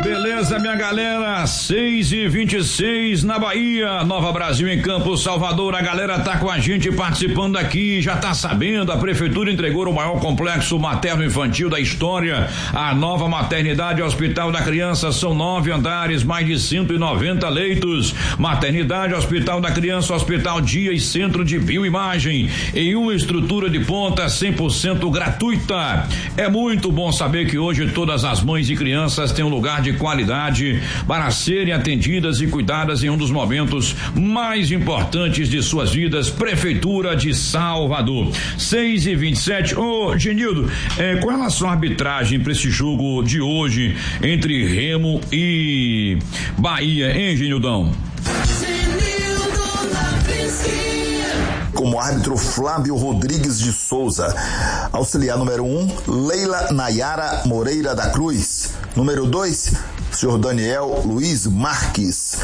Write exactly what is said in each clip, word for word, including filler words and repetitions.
Beleza, minha galera, seis e vinte e seis na Bahia, Nova Brasil em Campos, Salvador. A galera tá com a gente participando aqui, já tá sabendo, a prefeitura entregou o maior complexo materno-infantil da história. A nova maternidade Hospital da Criança, são nove andares, mais de cento e noventa leitos. Maternidade Hospital da Criança, Hospital Dia e Centro de Bioimagem, em uma estrutura de ponta cem por cento gratuita. É muito bom saber que hoje todas as mães e crianças têm um lugar de qualidade para serem atendidas e cuidadas em um dos momentos mais importantes de suas vidas. Prefeitura de Salvador. seis e vinte e sete. Ô, Genildo, é, com relação à arbitragem para esse jogo de hoje entre Remo e Bahia, hein, Genildão? Como árbitro, Flávio Rodrigues de Souza. Auxiliar número um, Leila Nayara Moreira da Cruz. Número dois, senhor Daniel Luiz Marques.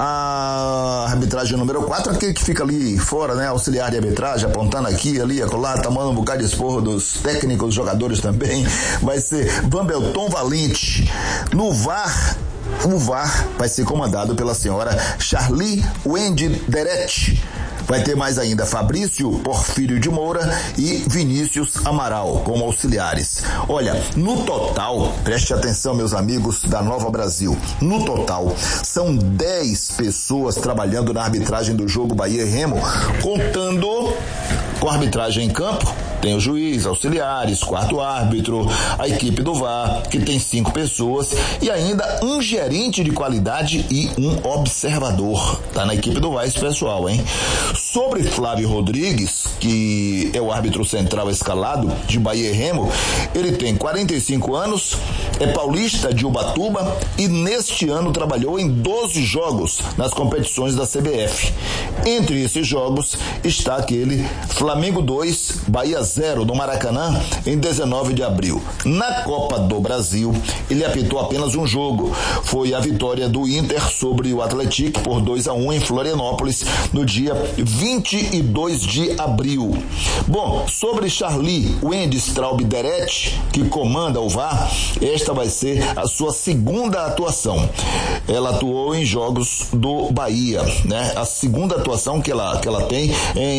A arbitragem número quatro, aquele que fica ali fora, né? Auxiliar de arbitragem, apontando aqui, ali, acolá, tomando um bocado de esporro dos técnicos, dos jogadores também. Vai ser Vambelton Valente. No V A R, o V A R vai ser comandado pela senhora Charlie Wendy Deret. Vai ter mais ainda Fabrício Porfírio de Moura e Vinícius Amaral como auxiliares. Olha, no total, preste atenção, meus amigos da Nova Brasil, no total são dez pessoas trabalhando na arbitragem do jogo Bahia e Remo, contando com a arbitragem em campo. Tem o juiz, auxiliares, quarto árbitro, a equipe do V A R, que tem cinco pessoas, e ainda um gerente de qualidade e um observador. Tá na equipe do V A R esse pessoal, hein? Sobre Flávio Rodrigues, que é o árbitro central escalado de Bahia e Remo, ele tem quarenta e cinco anos, é paulista de Ubatuba e neste ano trabalhou em doze jogos nas competições da C B F. Entre esses jogos está aquele Flamengo dois, Bahia zero no Maracanã em dezenove de abril. Na Copa do Brasil, ele apitou apenas um jogo. Foi a vitória do Inter sobre o Atlético por dois a um em Florianópolis no dia vinte e dois de abril. Bom, sobre Charlie Wendy Straub Deret, que comanda o V A R, esta vai ser a sua segunda atuação. Ela atuou em jogos do Bahia, né? A segunda atuação que ela, que ela tem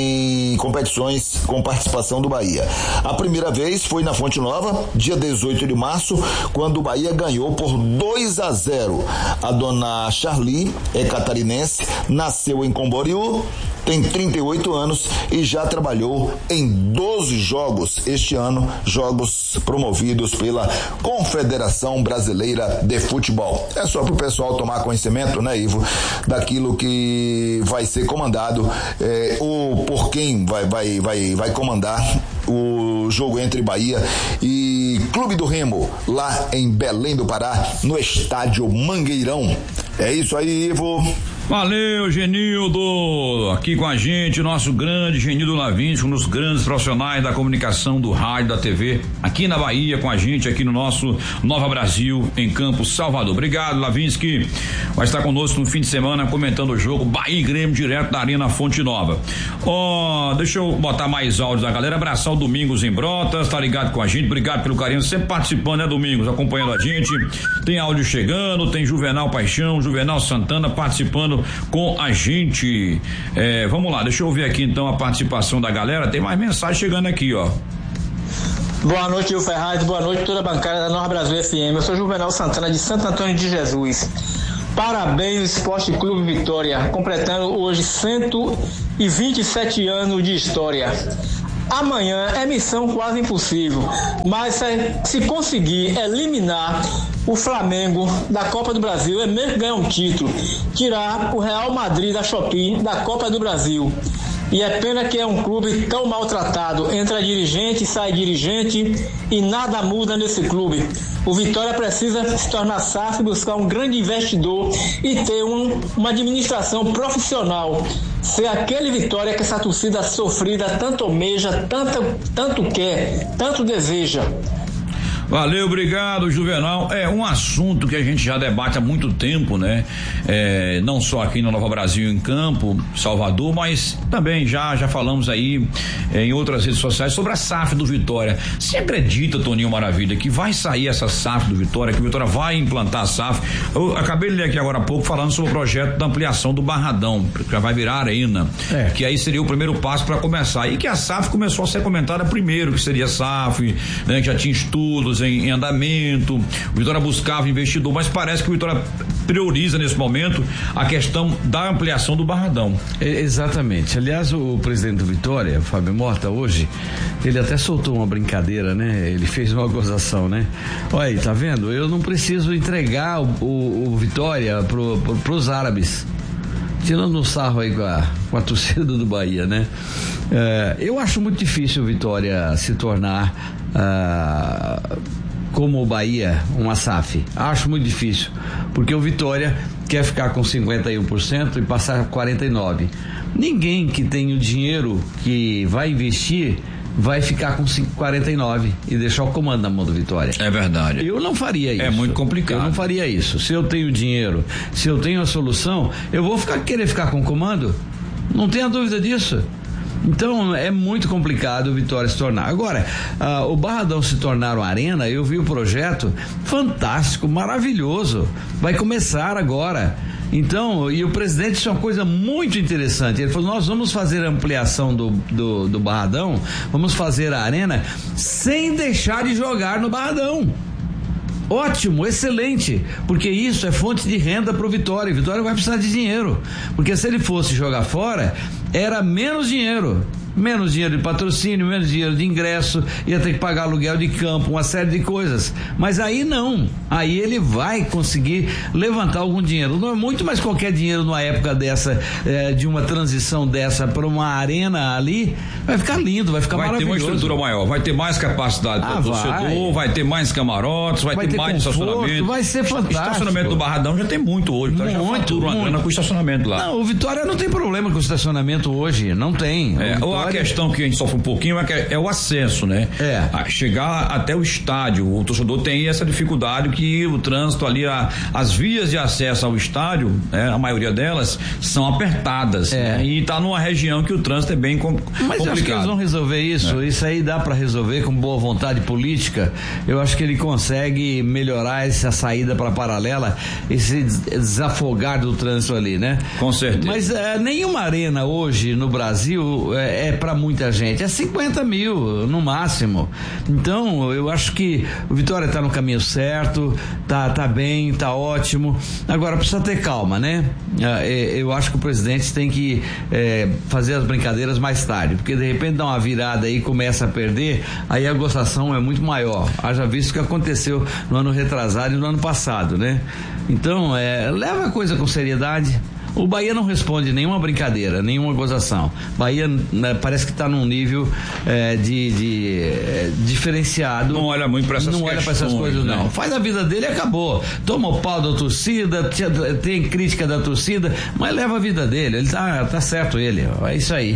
em competições com participação do Bahia. A primeira vez foi na Fonte Nova, dia dezoito de março, quando o Bahia ganhou por dois a zero. A dona Charlie é catarinense, nasceu em Camboriú, tem trinta e oito anos e já trabalhou em doze jogos este ano, jogos promovidos pela Confederação Brasileira de Futebol. É só para o pessoal tomar conhecimento, né, Ivo, daquilo que vai ser comandado, é, ou por quem vai, vai, vai, vai comandar o jogo entre Bahia e Clube do Remo, lá em Belém do Pará, no estádio Mangueirão. É isso aí, Ivo. Valeu, Genildo, aqui com a gente, nosso grande Genildo Lavinski, um dos grandes profissionais da comunicação do rádio, da T V, aqui na Bahia com a gente, aqui no nosso Nova Brasil, em Campos, Salvador. Obrigado, Lavinski, vai estar conosco no fim de semana comentando o jogo Bahia e Grêmio direto da Arena Fonte Nova. Ó, oh, deixa eu botar mais áudios da galera, abraçar o Domingos em Brotas, tá ligado com a gente, obrigado pelo carinho, sempre participando, né, Domingos, acompanhando a gente, tem áudio chegando, tem Juvenal Paixão, Juvenal Santana participando com a gente. É, vamos lá, deixa eu ouvir aqui então a participação da galera. Tem mais mensagem chegando aqui, ó. Boa noite, o Ferraz, boa noite toda a bancada da Nova Brasil F M. Eu sou Juvenal Santana de Santo Antônio de Jesus. Parabéns, Esporte Clube Vitória, completando hoje cento e vinte e sete anos de história. Amanhã é missão quase impossível, mas se conseguir eliminar o Flamengo da Copa do Brasil, é mesmo ganhar um título, tirar o Real Madrid da Shopee da Copa do Brasil. E é pena que é um clube tão maltratado, entra dirigente, sai dirigente e nada muda nesse clube. O Vitória precisa se tornar S A F, buscar um grande investidor e ter um, uma administração profissional. Ser aquele Vitória que essa torcida sofrida tanto almeja, tanto, tanto quer, tanto deseja. Valeu, obrigado, Juvenal. É um assunto que a gente já debate há muito tempo, né? É, não só aqui no Nova Brasil em Campo, Salvador, mas também já já falamos aí é, em outras redes sociais sobre a S A F do Vitória. Você acredita, Toninho Maravilha, que vai sair essa S A F do Vitória, que o Vitória vai implantar a S A F? Eu acabei de ler aqui agora há pouco falando sobre o projeto da ampliação do Barradão, que já vai virar arena, é. que aí seria o primeiro passo para começar. E que a S A F começou a ser comentada primeiro, que seria a S A F, né, que já tinha estudos em, em andamento, o Vitória buscava investidor, mas parece que o Vitória prioriza nesse momento a questão da ampliação do Barradão. É, exatamente. Aliás, o presidente do Vitória, Fábio Morta, hoje, ele até soltou uma brincadeira, né? Ele fez uma gozação, né? Olha aí, tá vendo? Eu não preciso entregar o, o, o Vitória pro, pro, pros árabes. Tirando um sarro aí com a, com a torcida do Bahia, né? É, eu acho muito difícil o Vitória se tornar ah, como o Bahia, uma S A F. Acho muito difícil, porque o Vitória quer ficar com cinquenta e um por cento e passar quarenta e nove por cento. Ninguém que tem o dinheiro que vai investir vai ficar com quarenta e nove e deixar o comando na mão do Vitória. É verdade. Eu não faria isso. É muito complicado. Eu não faria isso. Se eu tenho dinheiro, se eu tenho a solução, eu vou ficar, querer ficar com o comando? Não tenha dúvida disso. Então é muito complicado o Vitória se tornar. Agora, ah, o Barradão se tornar uma arena, eu vi o projeto fantástico, maravilhoso. Vai começar agora. Então, e o presidente disse uma coisa muito interessante. Ele falou: nós vamos fazer a ampliação do, do, do Barradão, vamos fazer a arena sem deixar de jogar no Barradão. Ótimo, excelente, porque isso é fonte de renda pro Vitória. Vitória vai precisar de dinheiro, porque se ele fosse jogar fora, era menos dinheiro. Menos dinheiro de patrocínio, menos dinheiro de ingresso, ia ter que pagar aluguel de campo, uma série de coisas. Mas aí não, aí ele vai conseguir levantar algum dinheiro. Não é muito, mas qualquer dinheiro numa época dessa, é, de uma transição dessa para uma arena ali, vai ficar lindo, vai ficar vai maravilhoso. Vai ter uma estrutura maior, vai ter mais capacidade para o ah, torcedor, vai. vai ter mais camarotes, vai, vai ter, ter mais conforto, estacionamento. Vai ser fantástico. O estacionamento do Barradão já tem muito hoje, então muito, já fatura uma grana com o estacionamento lá. Não, o Vitória não tem problema com o estacionamento hoje, não tem. É, a questão que a gente sofre um pouquinho é, que é o acesso, né? É. A chegar até o estádio. O torcedor tem essa dificuldade que o trânsito ali, a, as vias de acesso ao estádio, né, a maioria delas são apertadas. É. Né? E está numa região que o trânsito é bem com, Mas complicado. Mas eu acho que eles vão resolver isso. É. Isso aí dá para resolver com boa vontade política. Eu acho que ele consegue melhorar essa saída para paralela, esse desafogar do trânsito ali, né? Com certeza. Mas é, nenhuma arena hoje no Brasil é, é para muita gente, é cinquenta mil no máximo. Então eu acho que o Vitória tá no caminho certo, tá, tá bem, tá ótimo. Agora precisa ter calma, né? Eu acho que o presidente tem que é, fazer as brincadeiras mais tarde, porque de repente dá uma virada aí e começa a perder, aí a gozação é muito maior. Haja visto o que aconteceu no ano retrasado e no ano passado, né? Então é, leva a coisa com seriedade. O Bahia não responde nenhuma brincadeira, nenhuma gozação. Bahia, né, parece que está num nível é, de, de é, diferenciado. Não olha muito para essas Não olha para essas coisas, né? Não. Faz a vida dele e acabou. Toma o pau da torcida, tem crítica da torcida, mas leva a vida dele. Ele tá, tá certo, ele. É isso aí.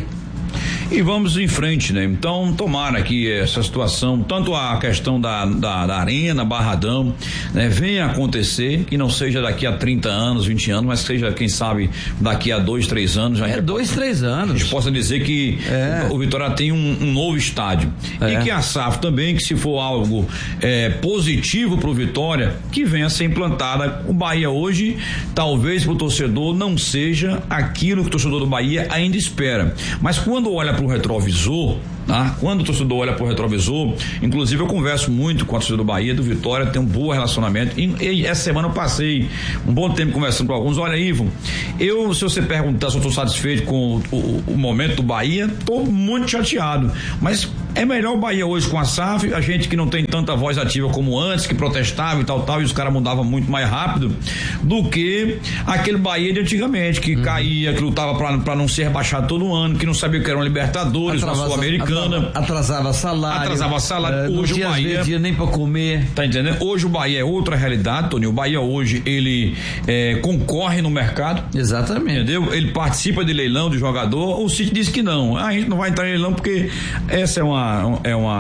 E vamos em frente, né? Então, tomara que essa situação, tanto a questão da, da, da arena, Barradão, né, venha acontecer, que não seja daqui a trinta anos, vinte anos, mas seja, quem sabe, daqui a dois, três anos. É, dois, três anos. A gente possa dizer que é. o, o Vitória tem um, um novo estádio. É. E que a S A F também, que se for algo é, positivo pro Vitória, que venha a ser implantada. O Bahia hoje, talvez pro torcedor não seja aquilo que o torcedor do Bahia ainda espera. Mas quando olha pro retrovisor, tá? Quando o torcedor olha pro retrovisor, inclusive eu converso muito com a torcida do Bahia, do Vitória, tem um bom relacionamento, e, e essa semana eu passei um bom tempo conversando com alguns. Olha, Ivo, eu, se você perguntar se eu tô satisfeito com o, o, o momento do Bahia, tô muito chateado, mas é melhor o Bahia hoje com a S A F, a gente que não tem tanta voz ativa como antes, que protestava e tal, tal, e os caras mudavam muito mais rápido do que aquele Bahia de antigamente, que hum. caía, que lutava pra, pra não ser rebaixado todo ano, que não sabia o que era uma Libertadores, uma Sul-Americana. Atrasava salário. Atrasava salário. É, hoje o Bahia. Não tinha nem pra comer. Tá entendendo? Hoje o Bahia é outra realidade, Tony. O Bahia hoje, ele é, concorre no mercado. Exatamente. Entendeu? Ele participa de leilão de jogador. O City diz que não. A gente não vai entrar em leilão porque essa é uma, é uma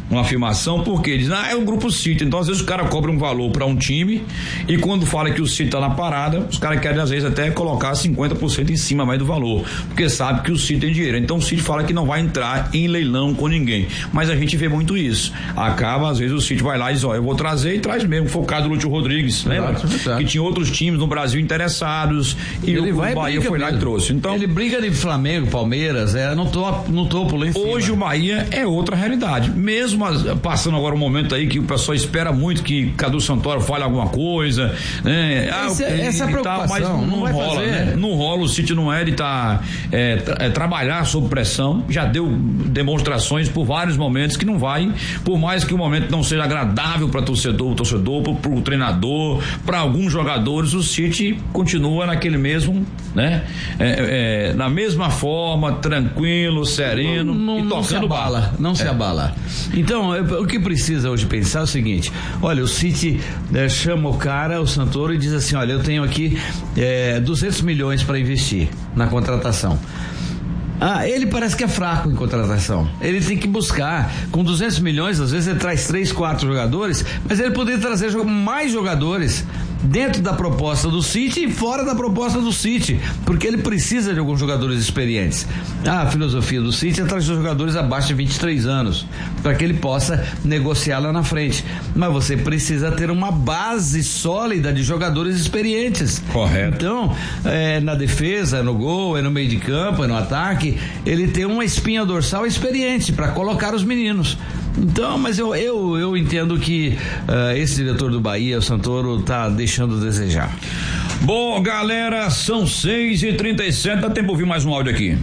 uma afirmação, porque diz, ah, é o grupo City, então às vezes o cara cobra um valor para um time e quando fala que o City tá na parada, os caras querem às vezes até colocar cinquenta por cento em cima mais do valor, porque sabe que o City tem dinheiro, então o City fala que não vai entrar em leilão com ninguém, mas a gente vê muito isso, acaba às vezes o City vai lá e diz, ó, eu vou trazer e traz mesmo, foi o caso do Lúcio Rodrigues, lembra? Exato. Que tinha outros times no Brasil interessados e ele o, vai o Bahia foi lá mesmo. E trouxe, então ele briga de Flamengo, Palmeiras, é no topo, no topo lá em cima. Hoje o Bahia é outra realidade, mesmo as, passando agora um momento aí que o pessoal espera muito que Cadu Santoro fale alguma coisa, né? Ah, essa, e, essa é a preocupação, tal, mas não, não vai rola, fazer. Né? Não rola, o City não é de tá, é, tra, é, trabalhar sob pressão, já deu demonstrações por vários momentos que não vai, por mais que o momento não seja agradável para torcedor, o torcedor, para o treinador, para alguns jogadores, o City continua naquele mesmo, né? É, é, na mesma forma, tranquilo, sereno, não, e não tocando se abala, bala. não é. se abala. Então, o que precisa hoje pensar é o seguinte, olha, o City é, chama o cara, o Santoro, e diz assim, olha, eu tenho aqui é, duzentos milhões para investir na contratação. Ah, ele parece que é fraco em contratação. Ele tem que buscar, com duzentos milhões, às vezes ele traz três, quatro jogadores, mas ele poderia trazer mais jogadores dentro da proposta do City e fora da proposta do City, porque ele precisa de alguns jogadores experientes. A filosofia do City é trazer jogadores abaixo de vinte e três anos, para que ele possa negociar lá na frente. Mas você precisa ter uma base sólida de jogadores experientes. Correto. Então, é, na defesa, no gol, é no meio de campo, é no ataque, ele tem uma espinha dorsal experiente para colocar os meninos. Então, mas eu, eu, eu entendo que uh, esse diretor do Bahia, o Santoro, tá deixando a desejar. Bom, galera, são seis e trinta e sete, dá tempo de ouvir mais um áudio aqui.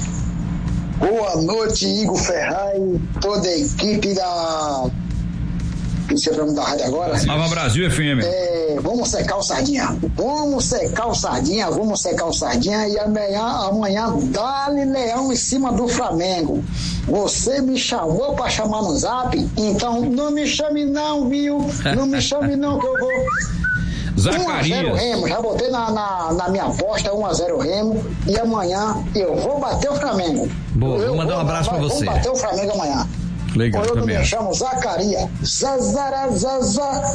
Boa noite, Igor Ferraz, toda a equipe da... que você vai me dar rádio agora? Nova Brasil F M. É, vamos secar o Sardinha. Vamos secar o Sardinha, vamos secar o Sardinha e amanhã, amanhã dá-lhe Leão em cima do Flamengo. Você me chamou pra chamar no Zap? Então não me chame não, viu? Não me chame não que eu vou... Zacarias. um a zero Remo, já botei na, na, na minha aposta um a zero Remo e amanhã eu vou bater o Flamengo. Boa, eu vou mandar um abraço pra você. Vou bater o Flamengo amanhã. Legal, eu também. me chamo Zacarias. Zazara, Zaza,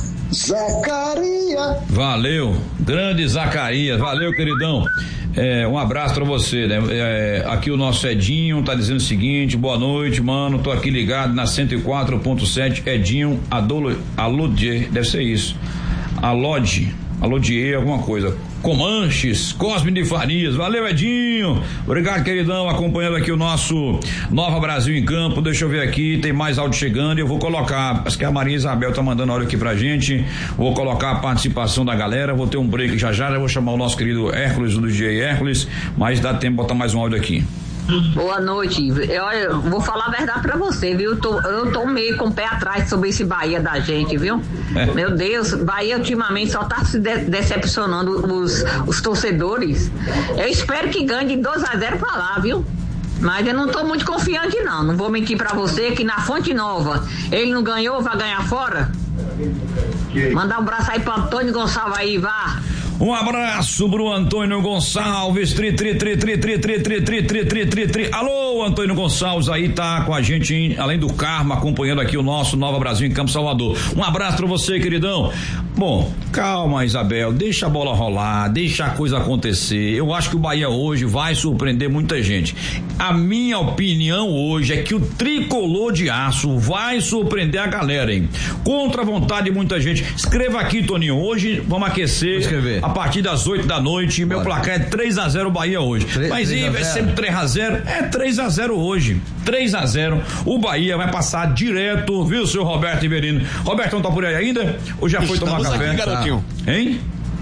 Zacarias. Valeu, grande Zacarias, valeu, queridão. É, um abraço pra você, né? É, aqui o nosso Edinho tá dizendo o seguinte, boa noite, mano, tô aqui ligado na cento e quatro ponto sete, Edinho Adolo, Alodier, deve ser isso, Alodi, Alodier, alguma coisa, Comanches, Cosme de Farias, valeu Edinho, obrigado queridão, acompanhando aqui o nosso Nova Brasil em Campo, deixa eu ver aqui, tem mais áudio chegando e eu vou colocar, acho que a Maria Isabel tá mandando áudio aqui pra gente, vou colocar a participação da galera, vou ter um break já já, já vou chamar o nosso querido Hércules, do D J Hércules, mas dá tempo de botar mais um áudio aqui. Boa noite. Eu vou falar a verdade pra você, viu? Eu tô, eu tô meio com o pé atrás sobre esse Bahia da gente, viu? É. Meu Deus, Bahia ultimamente só tá se de- decepcionando os, os torcedores. Eu espero que ganhe de dois a zero pra lá, viu? Mas eu não tô muito confiante não, não vou mentir pra você que na Fonte Nova ele não ganhou, vai ganhar fora. Mandar um abraço aí pro Antônio Gonçalves aí, vá. Um abraço pro Antônio Gonçalves, tri, tri, tri, tri, tri, tri, tri, tri, tri, tri, tri, tri. Alô, Antônio Gonçalves aí tá com a gente, hein? Além do Karma, acompanhando aqui o nosso Nova Brasil em Campo Salvador. Um abraço pra você, queridão. Bom, calma, Isabel, deixa a bola rolar, deixa a coisa acontecer. Eu acho que o Bahia hoje vai surpreender muita gente. A minha opinião hoje é que o tricolor de aço vai surpreender a galera, hein? Contra a vontade de muita gente. Escreva aqui, Toninho, hoje vamos aquecer. Vou escrever. A partir das oito da noite, meu Bora. placar é três a zero Bahia hoje. três, Mas e vai sempre três a zero? É três a zero hoje. três a zero. O Bahia vai passar direto, viu, seu Roberto Riverino? Roberto, não tá por aí ainda? Ou já foi Estamos tomar café? Aqui, garotinho. Hein?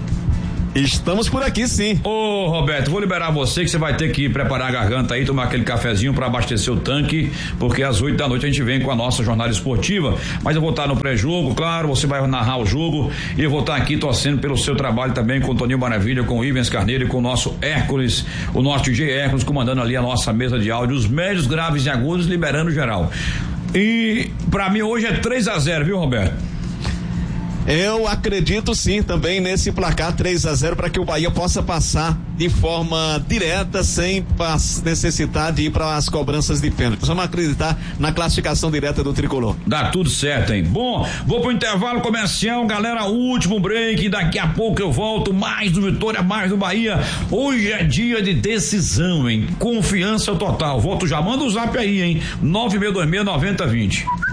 Estamos por aqui, sim. Ô, Roberto, vou liberar você que você vai ter que preparar a garganta aí, tomar aquele cafezinho para abastecer o tanque, porque às oito da noite a gente vem com a nossa jornada esportiva. Mas eu vou estar no pré-jogo, claro, você vai narrar o jogo e eu vou estar aqui torcendo pelo seu trabalho também com o Toninho Maravilha, com o Ivens Carneiro e com o nosso Hércules, o nosso D J Hércules, comandando ali a nossa mesa de áudio, os médios, graves e agudos, liberando geral. E pra mim hoje é três a zero, viu, Roberto? Eu acredito sim também nesse placar três a zero para que o Bahia possa passar de forma direta, sem necessitar de ir para as cobranças de pênalti. Vamos acreditar na classificação direta do tricolor. Dá tudo certo, hein? Bom, vou pro intervalo comercial, galera, último break, daqui a pouco eu volto, mais do Vitória, mais do Bahia. Hoje é dia de decisão, hein? Confiança total. Volto já, manda o zap aí, hein? nove seis dois seis, nove zero dois zero.